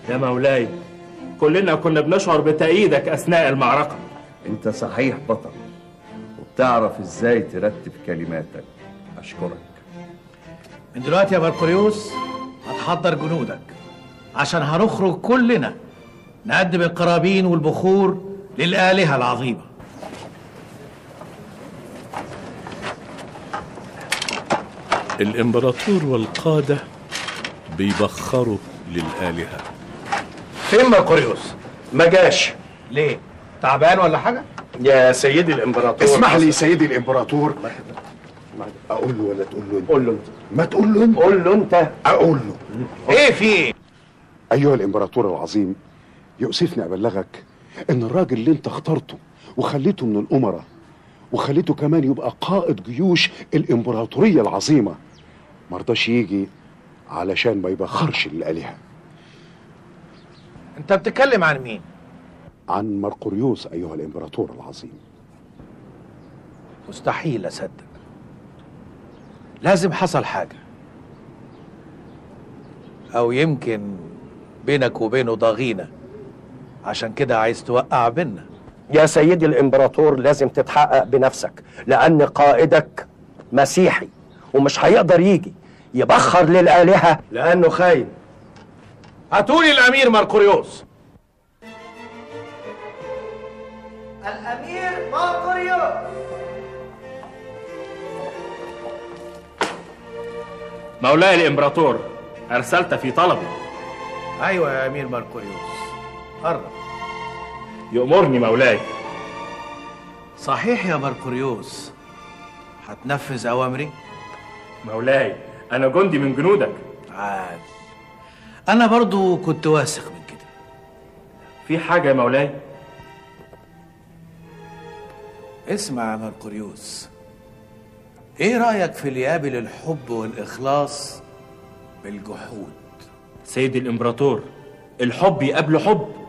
يا مولاي كلنا كنا بنشعر بتأييدك أثناء المعركة. انت صحيح بطل وبتعرف ازاي ترتب كلماتك، اشكرك. من دلوقتي يا مرقريوس هتحضر جنودك عشان هنخرج كلنا نقدم القرابين والبخور للآلهة العظيمة. الإمبراطور والقادة بيبخروا للآلهة. فين مرقريوس؟ ما جاش. ليه؟ تعبان ولا حاجة؟ يا سيدي الإمبراطور اسمح لي سيدي الإمبراطور، أقول له ولا تقول له أنت؟ قول له أنت. ما تقول له أنت. قول له أنت. أقول له. إيه في إيه؟ أيها الإمبراطور العظيم، يؤسفني أبلغك إن الراجل اللي أنت اخترته وخليته من الأمراء وخليته كمان يبقى قائد جيوش الإمبراطورية العظيمة مرضاش يجي علشان ما يبخرش للآلهة. أنت بتتكلم عن مين؟ عن مرقريوس أيها الإمبراطور العظيم. مستحيل أصدق، لازم حصل حاجة، أو يمكن بينك وبينه ضغينة عشان كده عايز توقع بينا. يا سيدي الإمبراطور لازم تتحقق بنفسك، لأن قائدك مسيحي ومش هيقدر يجي يبخر للآلهة لأنه خاين. هاتولي الأمير مرقريوس. الأمير مرقريوس. مولاي الإمبراطور أرسلت في طلبي. أيوة يا أمير مرقريوس، قرب. يؤمرني مولاي. صحيح يا مرقريوس هتنفذ أوامري؟ مولاي أنا جندي من جنودك. عال، أنا برضو كنت واثق من كده. في حاجة يا مولاي؟ اسمع يا مرقريوس، ايه رأيك في اللي يقابل الحب والإخلاص بالجحود؟ سيدي الإمبراطور الحب يقابله حب